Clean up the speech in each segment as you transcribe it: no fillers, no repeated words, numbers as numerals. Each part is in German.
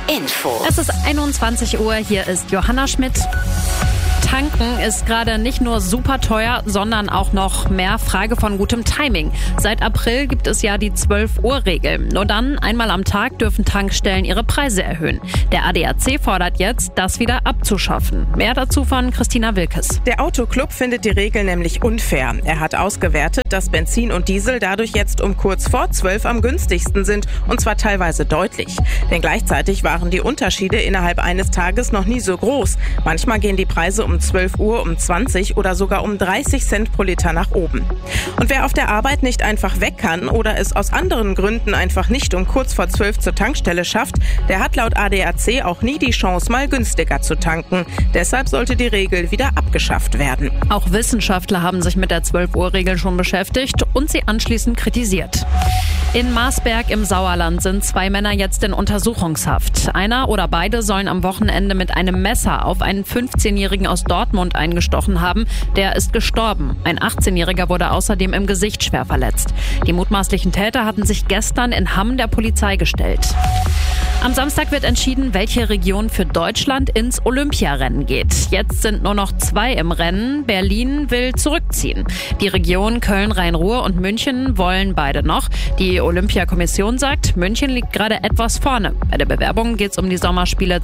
Info. Es ist 21 Uhr, hier ist Johanna Schmidt. Tanken ist gerade nicht nur super teuer, sondern auch noch mehr Frage von gutem Timing. Seit April gibt es ja die 12-Uhr-Regel. Nur dann, einmal am Tag, dürfen Tankstellen ihre Preise erhöhen. Der ADAC fordert jetzt, das wieder abzuschaffen. Mehr dazu von Christina Wilkes. Der Autoclub findet die Regel nämlich unfair. Er hat ausgewertet, dass Benzin und Diesel dadurch jetzt um kurz vor 12 am günstigsten sind, und zwar teilweise deutlich. Denn gleichzeitig waren die Unterschiede innerhalb eines Tages noch nie so groß. Manchmal gehen die Preise um 12 Uhr um 20 oder sogar um 30 Cent pro Liter nach oben. Und wer auf der Arbeit nicht einfach weg kann oder es aus anderen Gründen einfach nicht um kurz vor 12 zur Tankstelle schafft, der hat laut ADAC auch nie die Chance, mal günstiger zu tanken. Deshalb sollte die Regel wieder abgeschafft werden. Auch Wissenschaftler haben sich mit der 12-Uhr-Regel schon beschäftigt und sie anschließend kritisiert. In Marsberg im Sauerland sind 2 Männer jetzt in Untersuchungshaft. Einer oder beide sollen am Wochenende mit einem Messer auf einen 15-Jährigen aus Dortmund eingestochen haben. Der ist gestorben. Ein 18-Jähriger wurde außerdem im Gesicht schwer verletzt. Die mutmaßlichen Täter hatten sich gestern in Hamm der Polizei gestellt. Am Samstag wird entschieden, welche Region für Deutschland ins Olympiarennen geht. Jetzt sind nur noch 2 im Rennen. Berlin will zurückziehen. Die Region Köln-Rhein-Ruhr und München wollen beide noch. Die Olympiakommission sagt, München liegt gerade etwas vorne. Bei der Bewerbung geht es um die Sommerspiele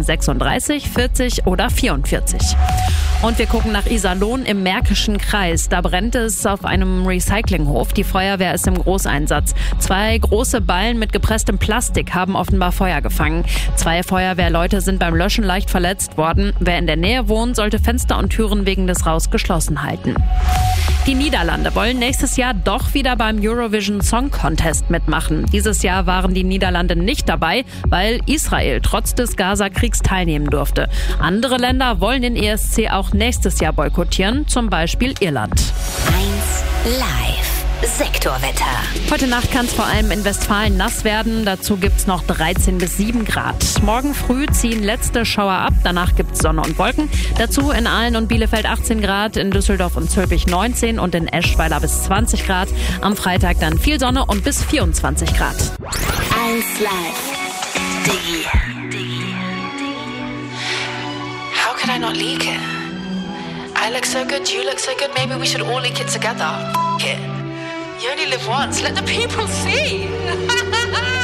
2036, 40 oder 44. Und wir gucken nach Iserlohn im Märkischen Kreis. Da brennt es auf einem Recyclinghof. Die Feuerwehr ist im Großeinsatz. 2 große Ballen mit gepresstem Plastik haben offenbar Feuer gefangen. 2 Feuerwehrleute sind beim Löschen leicht verletzt worden. Wer in der Nähe wohnt, sollte Fenster und Türen wegen des Rauchs geschlossen halten. Die Niederlande wollen nächstes Jahr doch wieder beim Eurovision Song Contest mitmachen. Dieses Jahr waren die Niederlande nicht dabei, weil Israel trotz des Gaza-Kriegs teilnehmen durfte. Andere Länder wollen den ESC auch nächstes Jahr boykottieren, zum Beispiel Irland. 1 Live. Sektorwetter. Heute Nacht kann es vor allem in Westfalen nass werden. Dazu gibt's noch 13 bis 7 Grad. Morgen früh ziehen letzte Schauer ab. Danach gibt's Sonne und Wolken. Dazu in Aalen und Bielefeld 18 Grad, in Düsseldorf und Zülpich 19 und in Eschweiler bis 20 Grad. Am Freitag dann viel Sonne und bis 24 Grad. 1 Live. How could I not leak it? I look so good, you look so good, maybe we should all leak it together. F*** it. You only live once, let the people see.